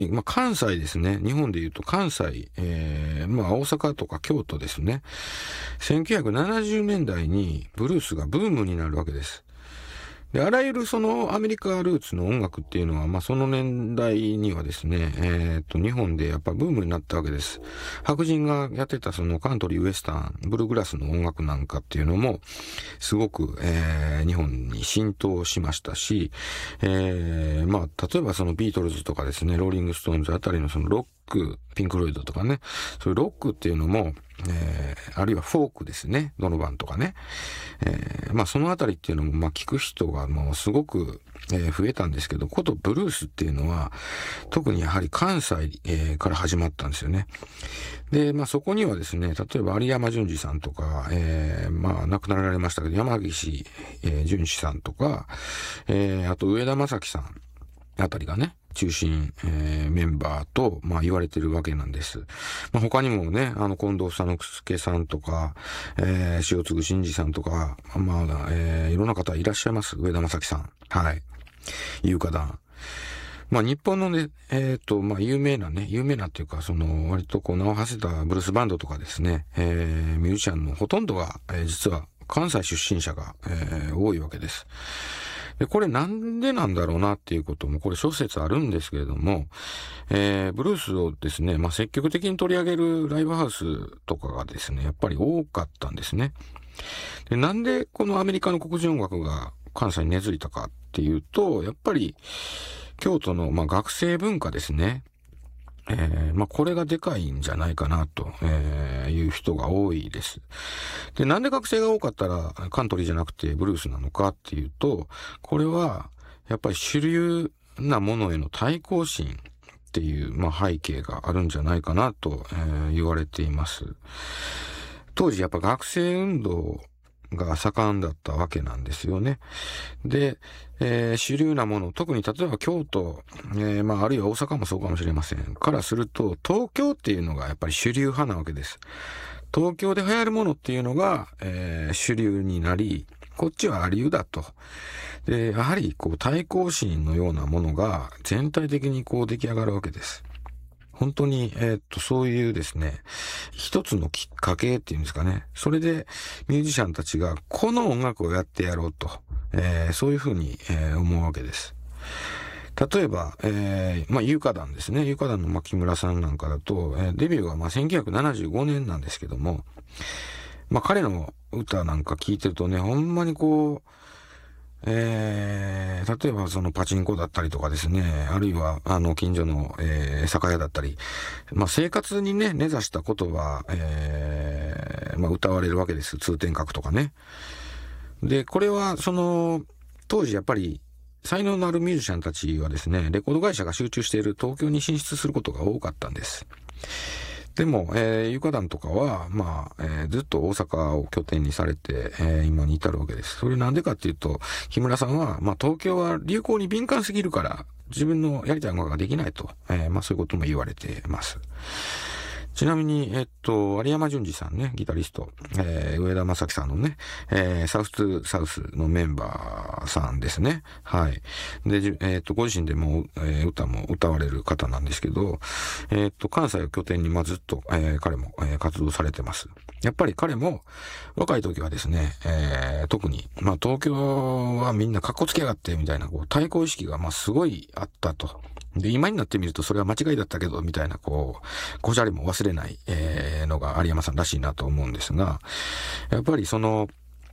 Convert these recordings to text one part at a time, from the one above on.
関西ですね。日本で言うと関西、大阪とか京都ですね。1970年代にブルースがブームになるわけです。で、あらゆるそのアメリカルーツの音楽っていうのは、その年代にはですね、日本でやっぱブームになったわけです。白人がやってたそのカントリーウエスタン、ブルーグラスの音楽なんかっていうのも、すごく、日本に浸透しましたし、例えばそのビートルズとかですね、ローリングストーンズあたりのそのロック、ピンクロイドとかね、そういうロックっていうのも、あるいはフォークですね、ドノバンとかね、そのあたりっていうのも、聞く人がもうすごく、増えたんですけど、ことブルースっていうのは、特にやはり関西、から始まったんですよね。で、そこにはですね、例えば有山淳二さんとか、亡くなられましたけど、山岸、淳二さんとか、あと上田正樹さんあたりがね、中心、メンバーと、言われてるわけなんです。他にもね、近藤佐之助さんとか、塩継真二さんとか、いろんな方いらっしゃいます。上田正樹さん。はい。有価団。日本のね、有名なっていうか、割と名を馳せたブルースバンドとかですね、ミュージシャンのほとんどが、実は関西出身者が、多いわけです。で、これなんでなんだろうなっていうことも、これ諸説あるんですけれども、ブルースをですね、積極的に取り上げるライブハウスとかがですね、やっぱり多かったんですね。で、なんでこのアメリカの黒人音楽が関西に根付いたかっていうと、やっぱり京都の学生文化ですね。これがでかいんじゃないかなと、いう人が多いです。で、なんで学生が多かったらカントリーじゃなくてブルースなのかっていうと、これはやっぱり主流なものへの対抗心っていう、背景があるんじゃないかなと、言われています。当時やっぱ学生運動が盛んだったわけなんですよね。で、主流なもの、特に例えば京都、あるいは大阪もそうかもしれません。からすると、東京っていうのがやっぱり主流派なわけです。東京で流行るものっていうのが、主流になり、こっちは亜流だと。で、やはり対抗心のようなものが全体的に出来上がるわけです。本当に、そういうですね、一つのきっかけっていうんですかね。それでミュージシャンたちがこの音楽をやってやろうと、そういうふうに、思うわけです。例えば、有価団ですね。有価団の木村さんなんかだと、デビューが1975年なんですけども、彼の歌なんか聴いてるとね、ほんまに例えばそのパチンコだったりとかですね、あるいは近所の、酒屋だったり、生活にね、根ざした言葉、歌われるわけです。通天閣とかね。で、これは当時やっぱり才能のあるミュージシャンたちはですね、レコード会社が集中している東京に進出することが多かったんです。でも、有価団とかは、ずっと大阪を拠点にされて、今に至るわけです。それなんでかっていうと、木村さんは、東京は流行に敏感すぎるから、自分のやりたい音楽ができないと、そういうことも言われています。ちなみに、有山淳二さんね、ギタリスト、上田正樹さんのね、サウス2サウスのメンバーさんですね。はい。で、ご自身でも、歌も歌われる方なんですけど、関西を拠点に、ずっと、彼も、活動されてます。やっぱり彼も、若い時はですね、特に、東京はみんなカッコつけやがって、みたいな、対抗意識が、すごいあったと。で、今になってみるとそれは間違いだったけど、みたいな、こじゃれも忘れない、のが有山さんらしいなと思うんですが、やっぱりも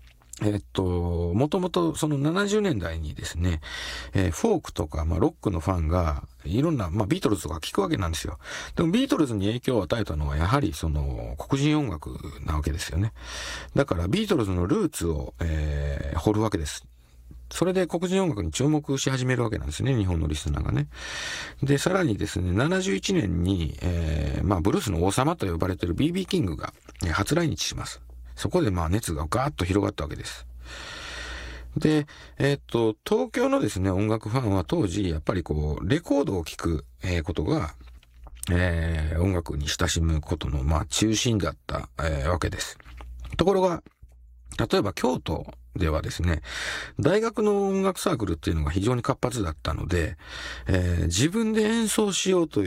ともとその70年代にですね、フォークとか、ロックのファンが、いろんな、ビートルズとか聞くわけなんですよ。でもビートルズに影響を与えたのは、やはり黒人音楽なわけですよね。だからビートルズのルーツを、掘るわけです。それで黒人音楽に注目し始めるわけなんですね、日本のリスナーがね。で、さらにですね、71年に、ブルースの王様と呼ばれている B.B. キングが、初来日します。そこで熱がガーッと広がったわけです。で、東京のですね、音楽ファンは当時、やっぱりレコードを聴く、ことが、音楽に親しむことの、中心だった、わけです。ところが、例えば京都ではですね、大学の音楽サークルっていうのが非常に活発だったので、自分で演奏しようと